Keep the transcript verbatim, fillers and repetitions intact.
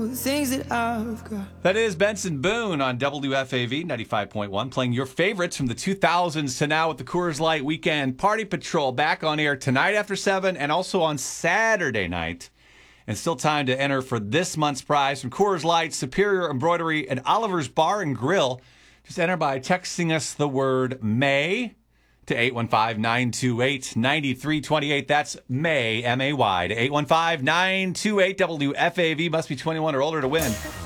Things that I've got. That is Benson Boone on W F A V ninety-five point one, playing your favorites from the two thousands to now with the Coors Light Weekend Party Patrol back on air tonight after seven and also on Saturday night. And still time to enter for this month's prize from Coors Light, Superior Embroidery, and Oliver's Bar and Grill. Just enter by texting us the word May to eight one five, nine two eight, nine three two eight. That's May, M A Y, to eight one five, nine two eight W F A V. Must be twenty-one or older to win.